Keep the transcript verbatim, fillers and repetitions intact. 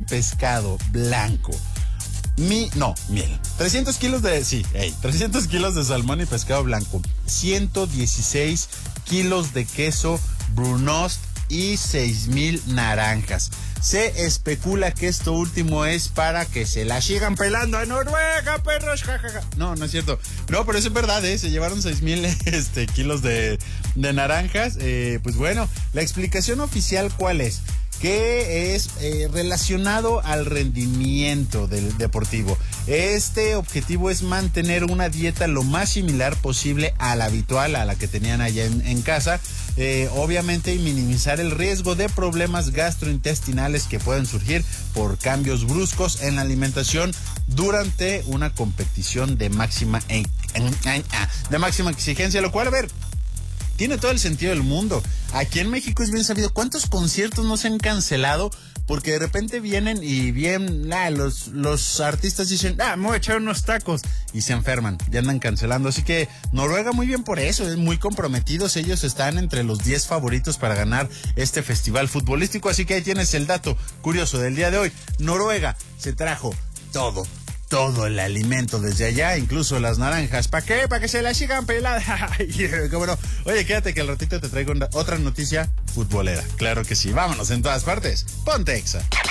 pescado blanco. Mi, no, miel. trescientos kilos de, sí, hey, trescientos kilos de salmón y pescado blanco. ciento dieciséis kilos de queso Brunost y seis mil naranjas. Se especula que esto último es para que se la sigan pelando a Noruega, perros, jajaja. No, no es cierto. No, pero eso es verdad, ¿eh? Se llevaron seis mil este, kilos de, de naranjas. Eh, pues bueno, la explicación oficial, ¿cuál es? Que es eh, relacionado al rendimiento del deportivo. Este objetivo es mantener una dieta lo más similar posible a la habitual, a la que tenían allá en, en casa, eh, obviamente, y minimizar el riesgo de problemas gastrointestinales que pueden surgir por cambios bruscos en la alimentación durante una competición de máxima, de máxima exigencia, lo cual, a ver, tiene todo el sentido del mundo. Aquí en México es bien sabido cuántos conciertos no se han cancelado porque de repente vienen y bien, ah, los, los artistas dicen, ah, me voy a echar unos tacos y se enferman, ya andan cancelando. Así que Noruega muy bien por eso, es muy comprometidos. Ellos están entre los diez favoritos para ganar este festival futbolístico. Así que ahí tienes el dato curioso del día de hoy. Noruega se trajo todo. Todo el alimento desde allá, incluso las naranjas. ¿Para qué? Para que se las sigan peladas. Bueno, oye, quédate que al ratito te traigo una, otra noticia futbolera. Claro que sí. Vámonos en todas partes. Ponte Exa.